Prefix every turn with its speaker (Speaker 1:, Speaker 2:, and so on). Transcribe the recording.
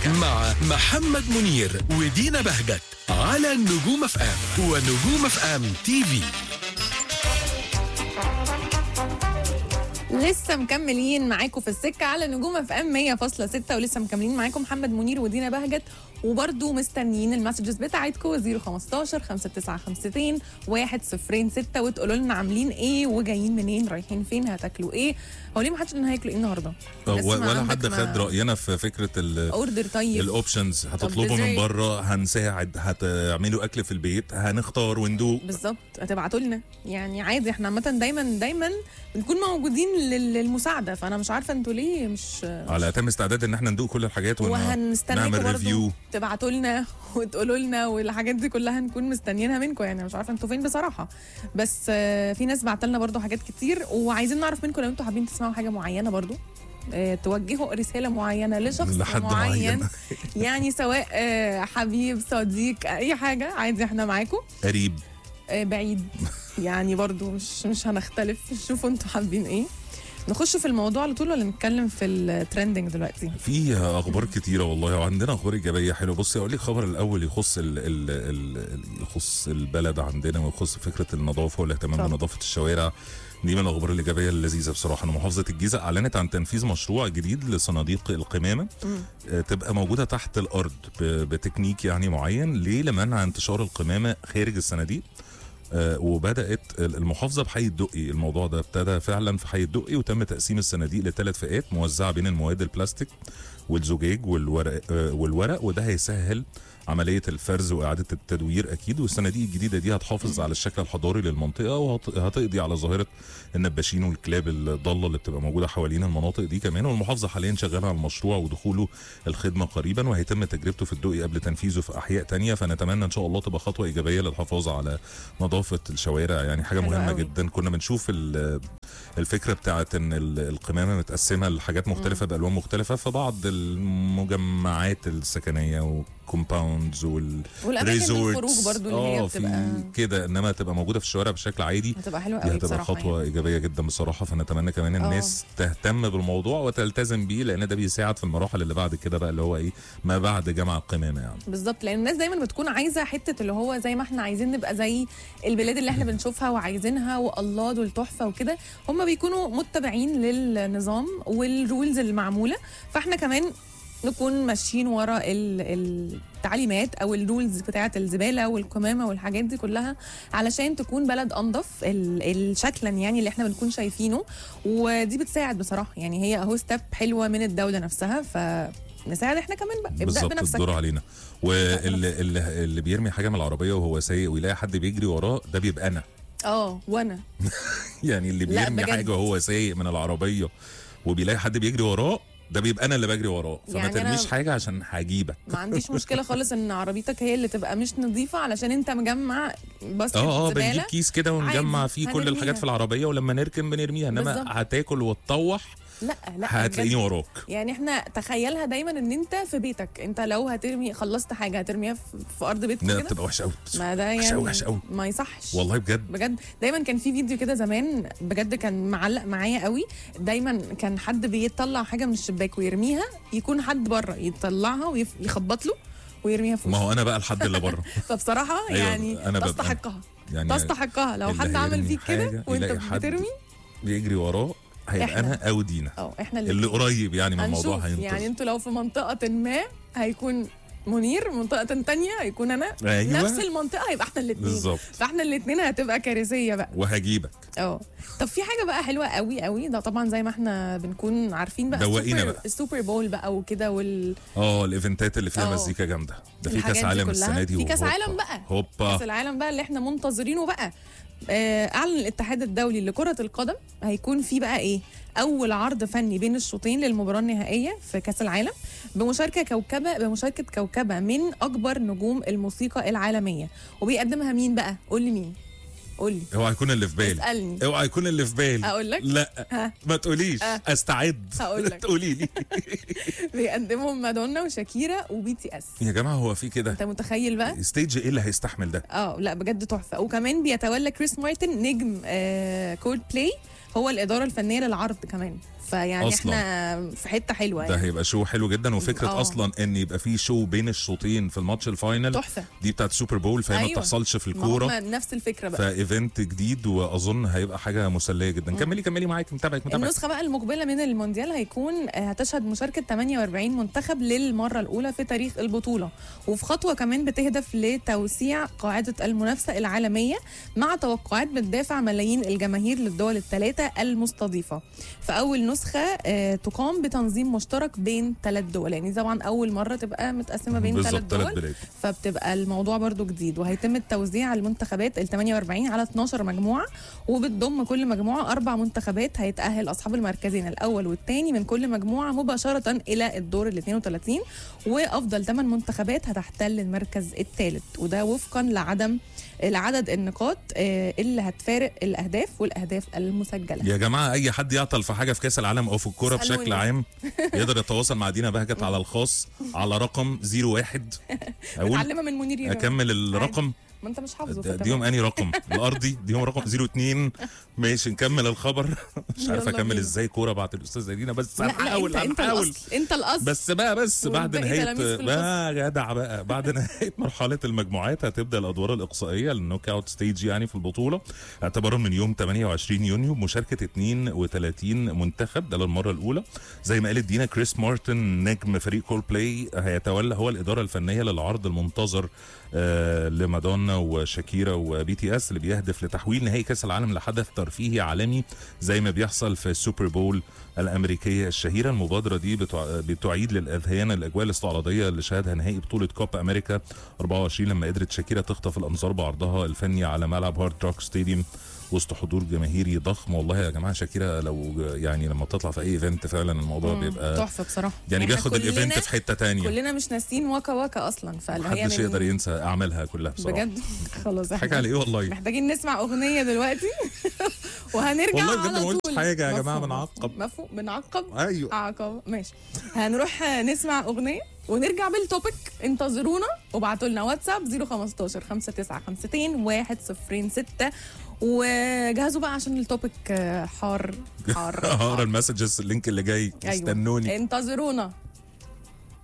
Speaker 1: مع محمد منير ودينا بهجت على نجوم اف ام ونجوم اف ام تي في.
Speaker 2: لسه مكملين معاكم في السكة على نجوم اف ام 100.6 ولسه مكملين معاكم محمد منير ودينا بهجت، وبرضو مستنيين المسجز بتاعتكم 015 5952 106 وتقولوا لنا عاملين ايه وجايين منين رايحين فين هتاكلوا ايه. هو ليه ما حدش قلنا هياكلوا ايه النهارده؟
Speaker 3: ولا حد خد راينا في فكره
Speaker 2: اوردر. طيب
Speaker 3: الاوبشنز، هتطلبوا من بره، هنساعد، هتعملوا اكل في البيت، هنختار وندوق
Speaker 2: بالظبط. هتبعتوا لنا يعني عادي، احنا عامه دايما بنكون موجودين للمساعده، فانا مش عارفه انتوا ليه مش
Speaker 3: على اتم استعداد ان احنا ندوق كل الحاجات
Speaker 2: وهنستناكم برضه تبعتوا لنا وتقولوا لنا، والحاجات دي كلها هنكون مستنيينها منكم. يعني مش عارفه انتوا فين بصراحه، بس في ناس بعت لنا برضه حاجات كتير، وعايزين نعرف منكم لو انتوا حابين تسمعوا حاجه معينه برضه، توجهوا رساله معينه لشخص معين يعني سواء حبيب صديق اي حاجه عادي، احنا معاكم.
Speaker 3: قريب
Speaker 2: بعيد يعني برضو مش هنختلف. شوفوا انتوا حابين ايه. نخش في الموضوع على طول ولا نتكلم في الترندنج دلوقتي؟
Speaker 3: في اخبار كتيره والله، وعندنا اخبار ايجابيه حلوه. بصي اقول لك خبر الاول يخص يخص البلد عندنا، ويخص فكره النظافه والاهتمام بنظافه الشوارع. دي من الاخبار الايجابيه اللذيذه بصراحه. ان محافظه الجيزه اعلنت عن تنفيذ مشروع جديد لصناديق القمامه تبقى موجوده تحت الارض بتكنيك يعني معين لمنع انتشار القمامه خارج الصناديق. وبدات المحافظه بحي الدقي. الموضوع ده ابتدى فعلا في حي الدقي، وتم تقسيم الصناديق لثلاث فئات موزعه بين المواد البلاستيك والزجاج والورق، وده هيسهل عمليه الفرز واعاده التدوير اكيد. والصناديق الجديده دي هتحافظ على الشكل الحضاري للمنطقه، وهتقضي على ظاهره النباشين والكلاب الضاله اللي بتبقى موجوده حوالين المناطق دي كمان. والمحافظه حاليا شغاله على المشروع ودخوله الخدمه قريبا، وهيتم تجربته في الدقي قبل تنفيذه في احياء تانية. فنتمنى ان شاء الله تبقى خطوه ايجابيه للحفاظ على نظافه الشوارع، يعني حاجه مهمه جدا. كنا بنشوف الفكره بتاعت ان القمامه متقسمه لحاجات مختلفه بالوان مختلفه في بعض المجمعات السكنيه وكومباوندز والريزورتس،
Speaker 2: الخروج برضو اللي هي بتبقى
Speaker 3: كده، انما تبقى موجوده في الشوارع بشكل عادي
Speaker 2: هتبقى حلوه قوي
Speaker 3: بصراحه. هتبقى خطوه ايجابيه جدا بصراحه. فنتمنى كمان الناس تهتم بالموضوع وتلتزم بيه، لان ده بيساعد في المراحل اللي بعد كده بقى، اللي هو ايه، ما بعد جمع القمامه يعني.
Speaker 2: بالظبط، لان الناس دايما بتكون عايزه حته اللي هو زي ما احنا عايزين نبقى زي البلاد اللي احنا بنشوفها وعايزينها، والله دول تحفه وكده. هم بيكونوا متبعين للنظام والرولز المعموله، فاحنا كمان نكون ماشيين ورا التعليمات او الرولز بتاعه الزباله والقمامه والحاجات دي كلها، علشان تكون بلد انظف شكلا يعني اللي احنا بنكون شايفينه. ودي بتساعد بصراحه، يعني هي اهو ستيب حلوه من الدوله نفسها، نساعد احنا كمان بقى. ابدا بنفسك،
Speaker 3: الدور علينا. واللي بيرمي حاجه من العربيه وهو سايق ويلاقي حد بيجري وراه، ده بيبقى انا.
Speaker 2: وانا
Speaker 3: يعني اللي بيرمي حاجه وهو سايق من العربيه وبيلاقي حد بيجري وراه، ده بيبقى انا اللي بجري وراه. فما يعني ترميش حاجه عشان هجيبك.
Speaker 2: ما عنديش مشكله خالص ان عربيتك هي اللي تبقى مش نظيفه، علشان انت مجمع باسكت زباله.
Speaker 3: بنجيب كيس كده ونجمع فيه كل الحاجات في العربيه، ولما نركن بنرميها. انما هتاكل وتطوح،
Speaker 2: لا
Speaker 3: هتلاقيني وراك.
Speaker 2: يعني احنا تخيلها دايما ان انت في بيتك، انت لو هترمي خلصت حاجه هترميها في ارض بيتك كده،
Speaker 3: بتبقى وحشه قوي.
Speaker 2: ما ده يعني
Speaker 3: وحشه قوي،
Speaker 2: ما يصحش
Speaker 3: والله بجد.
Speaker 2: دايما كان في فيديو كده زمان بجد كان معلق معايا قوي. دايما كان حد بيطلع حاجه من الشباك ويرميها، يكون حد بره يطلعها ويخبط له ويرميها في وشه.
Speaker 3: ما هو انا بقى الحد اللي بره.
Speaker 2: فبصراحه يعني تستحقها، تستحقها. لو حد عمل فيك كده وانت بترمي
Speaker 3: بيجري وراه، هيبقى انا او دينا
Speaker 2: احنا
Speaker 3: اللي قريب يعني من الموضوع. هينقذ
Speaker 2: يعني انتوا لو في منطقه ما هيكون منير، منطقه تانية هيكون انا.
Speaker 3: أيوة.
Speaker 2: نفس المنطقه هيبقى احنا الاثنين، فاحنا الاثنين هتبقى كارثيه بقى.
Speaker 3: وهجيبك.
Speaker 2: طب في حاجه بقى حلوه قوي قوي، ده طبعا زي ما احنا بنكون عارفين بقى السوبر بول بقى وكده
Speaker 3: الايفنتات اللي فيها مزيكا جامده. ده في كاس عالم السنه دي،
Speaker 2: في كاس عالم بقى، كاس العالم بقى اللي احنا منتظرينه بقى. اعلن الاتحاد الدولي لكرة القدم هيكون في بقى ايه، اول عرض فني بين الشوطين للمباراة النهائية في كاس العالم، بمشاركة كوكبة من اكبر نجوم الموسيقى العالمية. وبيقدمها مين بقى؟ قول لي مين.
Speaker 3: اوعى يكون اللي في بالي.
Speaker 2: اسألني.
Speaker 3: اوعى يكون اللي في بالي.
Speaker 2: اقول لك؟
Speaker 3: لا ما تقوليش. استعد.
Speaker 2: هقول لك.
Speaker 3: تقولي لي.
Speaker 2: بيقدمهم مادونا وشاكيرا وبي تي اس.
Speaker 3: يا جماعه هو في كده؟
Speaker 2: انت متخيل بقى
Speaker 3: ستيج ايه اللي هيستحمل ده؟
Speaker 2: لا بجد تحفه. وكمان بيتولى كريس مارتن نجم كولد بلاي هو الاداره الفنيه للعرض كمان، فيعني
Speaker 3: أصلاً.
Speaker 2: احنا في حته حلوه
Speaker 3: ده
Speaker 2: يعني.
Speaker 3: هيبقى شو حلو جدا، وفكره اصلا ان يبقى في شو بين الشوطين في الماتش الفاينل
Speaker 2: تحفه.
Speaker 3: دي بتاعت سوبر بول، فهي ما
Speaker 2: أيوة.
Speaker 3: بتحصلش في
Speaker 2: ما
Speaker 3: الكوره،
Speaker 2: هم نفس الفكره بقى.
Speaker 3: فايفنت جديد، واظن هيبقى حاجه مسليه جدا. كملي معاك، متابعك.
Speaker 2: النسخه بقى المقبله من المونديال هيكون هتشهد مشاركه 48 منتخب للمره الاولى في تاريخ البطوله، وفي خطوه كمان بتهدف لتوسيع قاعده المنافسه العالميه، مع توقعات بتدافع ملايين الجماهير للدول الثلاثه المستضيفه. فاول نسخه تقام بتنظيم مشترك بين 3 دول، يعني طبعا اول مره تبقى متقسمه بين 3 دول، فبتبقى الموضوع برضو جديد. وهيتم التوزيع المنتخبات ال 48 على 12 مجموعه، وبتضم كل مجموعه 4 منتخبات. هيتاهل اصحاب المركزين الاول والثاني من كل مجموعه مباشره الى الدور ال 32، وافضل 8 منتخبات هتحتل المركز الثالث، وده وفقا لعدد النقاط اللي هتفارق الاهداف المسجله.
Speaker 3: يا جماعه اي حد يعطل في حاجه في كاس العالم او في الكوره بشكل عام يقدر يتواصل مع دينا بهجت على الخاص على رقم 01.
Speaker 2: متعلمه من منير.
Speaker 3: اكمل الرقم،
Speaker 2: ما انت مش حافظه.
Speaker 3: ديهم اني رقم الارضي، ديهم رقم 02. ماشي نكمل الخبر. مش عارف اكمل ازاي كوره بعد الاستاذه دينا، بس هنحاول
Speaker 2: انت الاصل
Speaker 3: بس بعد نهايه بقى جدع بقى بعد نهايه مرحله المجموعات هتبدا الادوار الاقصائيه للنوك اوت ستيج يعني في البطوله، اعتبارا من يوم 28 يونيو بمشاركه 32 منتخب. ده للمره الاولى. زي ما قالت دينا، كريس مارتن نجم فريق كول بلاي هيتولى هو الاداره الفنيه للعرض المنتظر لمادونا وشاكيرا وبي تي اس، اللي بيهدف لتحويل نهائي كاس العالم لحدث ترفيهي عالمي زي ما بيحصل في السوبر بول الامريكيه الشهيره. المبادره دي بتعيد للاذهان الاجواء الاستعراضيه اللي شهدها نهائي بطوله كوبا امريكا 24 لما قدرت شاكيرا تخطف الانظار بعرضها الفني على ملعب هارد روك ستاديوم وسط حضور جماهيري ضخم. والله يا جماعه شاكيرا لو يعني لما بتطلع في اي ايفنت فعلا الموضوع بيبقى
Speaker 2: تحفه بصراحه،
Speaker 3: يعني بياخد الايفنت في حته تانية.
Speaker 2: كلنا مش ناسين واكا واكا اصلا، فهي
Speaker 3: محدش يقدر ينسى اعمالها كلها بصراحه
Speaker 2: بجد. خلاص
Speaker 3: حاجه على ايه والله،
Speaker 2: محتاجين نسمع اغنيه دلوقتي وهنرجع
Speaker 3: والله
Speaker 2: على
Speaker 3: بجد ما قلتش
Speaker 2: طول.
Speaker 3: حاجه يا جماعه، بنعقب.
Speaker 2: مفهوم، بنعقب.
Speaker 3: ايوه
Speaker 2: عقب ماشي. هنروح نسمع اغنيه ونرجع بالتوبيك. انتظرونا وابعتوا لنا واتساب 015 5952 106 وجهزوا بقى عشان التوبيك حار.
Speaker 3: المسجز اللينك اللي جاي. استنوني.
Speaker 2: انتظرونا.